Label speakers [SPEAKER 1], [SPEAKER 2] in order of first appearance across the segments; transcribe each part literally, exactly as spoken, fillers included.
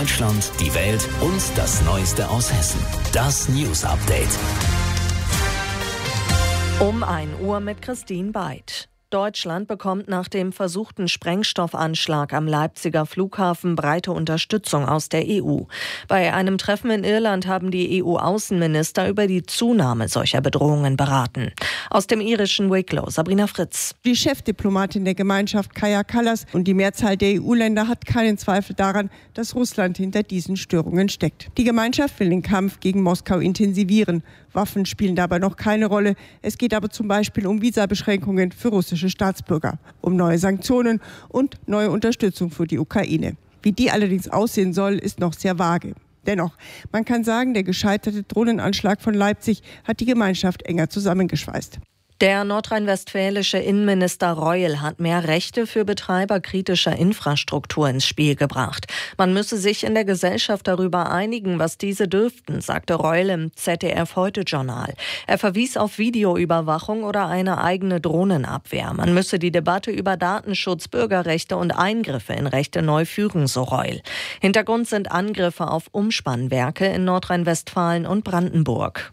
[SPEAKER 1] Deutschland, die Welt und das Neueste aus Hessen. Das News Update.
[SPEAKER 2] Um ein Uhr mit Christine Beid. Deutschland bekommt nach dem versuchten Sprengstoffanschlag am Leipziger Flughafen breite Unterstützung aus der E U. Bei einem Treffen in Irland haben die E U-Außenminister über die Zunahme solcher Bedrohungen beraten. Aus dem irischen Wicklow, Sabrina Fritz.
[SPEAKER 3] Die Chefdiplomatin der Gemeinschaft, Kaja Kallas, und die Mehrzahl der E U-Länder hat keinen Zweifel daran, dass Russland hinter diesen Störungen steckt. Die Gemeinschaft will den Kampf gegen Moskau intensivieren. Waffen spielen dabei noch keine Rolle. Es geht aber zum Beispiel um Visabeschränkungen für russische Staatsbürger, um neue Sanktionen und neue Unterstützung für die Ukraine. Wie die allerdings aussehen soll, ist noch sehr vage. Dennoch, man kann sagen, der gescheiterte Drohnenanschlag von Leipzig hat die Gemeinschaft enger zusammengeschweißt.
[SPEAKER 2] Der nordrhein-westfälische Innenminister Reul hat mehr Rechte für Betreiber kritischer Infrastruktur ins Spiel gebracht. Man müsse sich in der Gesellschaft darüber einigen, was diese dürften, sagte Reul im Z D F-Heute-Journal. Er verwies auf Videoüberwachung oder eine eigene Drohnenabwehr. Man müsse die Debatte über Datenschutz, Bürgerrechte und Eingriffe in Rechte neu führen, so Reul. Hintergrund sind Angriffe auf Umspannwerke in Nordrhein-Westfalen und Brandenburg.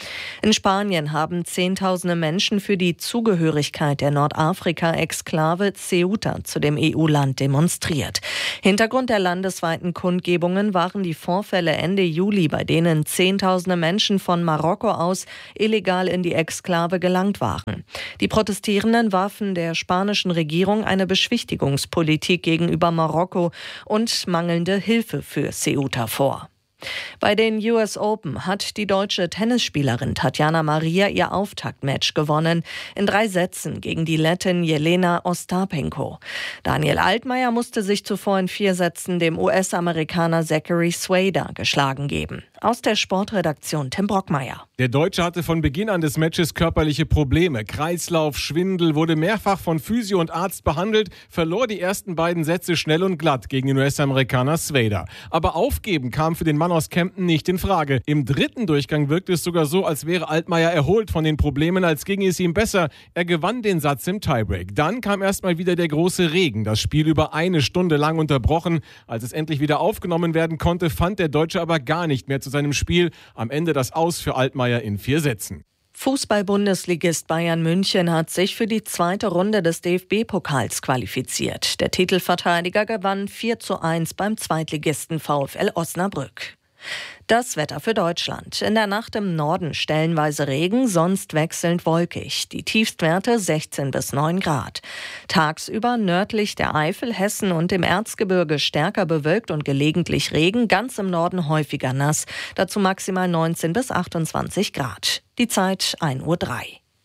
[SPEAKER 2] In Spanien haben Zehntausende Menschen für die Zugehörigkeit der Nordafrika-Exklave Ceuta zu dem E U-Land demonstriert. Hintergrund der landesweiten Kundgebungen waren die Vorfälle Ende Juli, bei denen Zehntausende Menschen von Marokko aus illegal in die Exklave gelangt waren. Die Protestierenden warfen der spanischen Regierung eine Beschwichtigungspolitik gegenüber Marokko und mangelnde Hilfe für Ceuta vor. Bei den U S Open hat die deutsche Tennisspielerin Tatjana Maria ihr Auftaktmatch gewonnen, in drei Sätzen gegen die Lettin Jelena Ostapenko. Daniel Altmaier musste sich zuvor in vier Sätzen dem U S-Amerikaner Zachary Swader geschlagen geben. Aus der Sportredaktion Tim Brockmeier.
[SPEAKER 4] Der Deutsche hatte von Beginn an des Matches körperliche Probleme. Kreislauf, Schwindel, wurde mehrfach von Physio und Arzt behandelt, verlor die ersten beiden Sätze schnell und glatt gegen den U S-Amerikaner Swader. Aber aufgeben kam für den Mann aus Kempten nicht in Frage. Im dritten Durchgang wirkte es sogar so, als wäre Altmaier erholt von den Problemen, als ginge es ihm besser. Er gewann den Satz im Tiebreak. Dann kam erstmal wieder der große Regen. Das Spiel über eine Stunde lang unterbrochen. Als es endlich wieder aufgenommen werden konnte, fand der Deutsche aber gar nicht mehr zu seinem Spiel. Am Ende das Aus für Altmaier in vier Sätzen.
[SPEAKER 2] Fußball-Bundesligist Bayern München hat sich für die zweite Runde des D F B-Pokals qualifiziert. Der Titelverteidiger gewann vier zu eins beim Zweitligisten VfL Osnabrück. Das Wetter für Deutschland. In der Nacht im Norden stellenweise Regen, sonst wechselnd wolkig. Die Tiefstwerte sechzehn bis neun Grad. Tagsüber nördlich der Eifel, Hessen und im Erzgebirge stärker bewölkt und gelegentlich Regen, ganz im Norden häufiger nass. Dazu maximal neunzehn bis achtundzwanzig Grad. Die Zeit ein Uhr drei.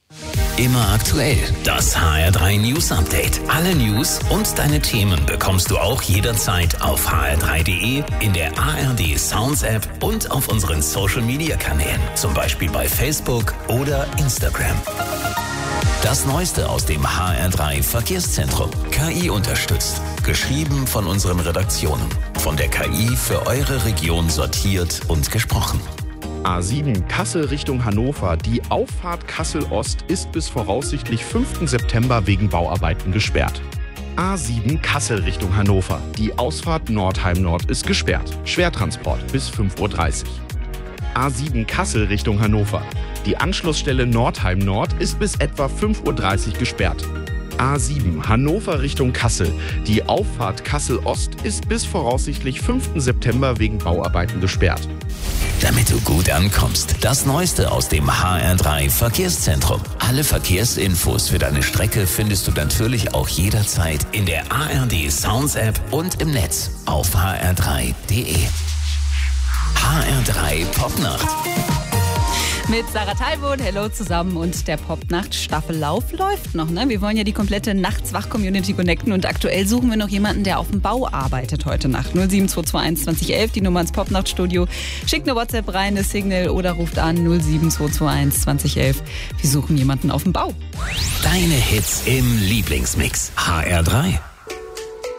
[SPEAKER 1] Immer aktuell. Das H R drei News Update. Alle News und deine Themen bekommst du auch jederzeit auf h r drei punkt d e, in der A R D Sounds App und auf unseren Social Media Kanälen. Zum Beispiel bei Facebook oder Instagram. Das Neueste aus dem H R drei Verkehrszentrum. K I unterstützt. Geschrieben von unseren Redaktionen. Von der K I für eure Region sortiert und gesprochen.
[SPEAKER 5] A sieben Kassel Richtung Hannover. Die Auffahrt Kassel-Ost ist bis voraussichtlich fünften September wegen Bauarbeiten gesperrt. A sieben Kassel Richtung Hannover. Die Ausfahrt Nordheim-Nord ist gesperrt. Schwertransport bis fünf Uhr dreißig. A sieben Kassel Richtung Hannover. Die Anschlussstelle Nordheim-Nord ist bis etwa fünf Uhr dreißig gesperrt. A sieben Hannover Richtung Kassel. Die Auffahrt Kassel-Ost ist bis voraussichtlich fünften September wegen Bauarbeiten gesperrt.
[SPEAKER 1] Damit du gut ankommst, das Neueste aus dem H R drei Verkehrszentrum. Alle Verkehrsinfos für deine Strecke findest du natürlich auch jederzeit in der A R D Sounds App und im Netz auf h r drei punkt d e. H R drei Popnacht.
[SPEAKER 6] Mit Sarah Talbot, hello zusammen, und der Popnacht-Staffellauf läuft noch, ne? Wir wollen ja die komplette Nachtswach-Community connecten und aktuell suchen wir noch jemanden, der auf dem Bau arbeitet heute Nacht. null sieben zwei zwei eins zwanzig elf, die Nummer ins Popnacht-Studio. Schickt eine WhatsApp rein, eine Signal oder ruft an null sieben zwei zwei eins zwanzig elf. Wir suchen jemanden auf dem Bau.
[SPEAKER 1] Deine Hits im Lieblingsmix. H R drei.